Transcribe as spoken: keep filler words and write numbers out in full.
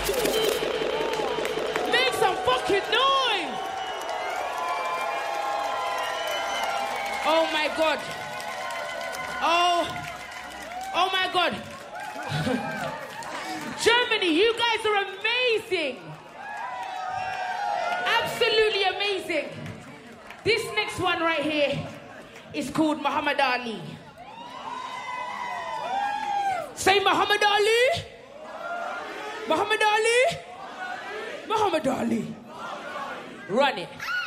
Make some fucking noise! Oh my God. Oh, oh my God. Germany, you guys are amazing. Absolutely amazing. This next one right here is called Muhammad Ali. Say Muhammad Ali. Muhammad Ali. Muhammad Ali. Run it.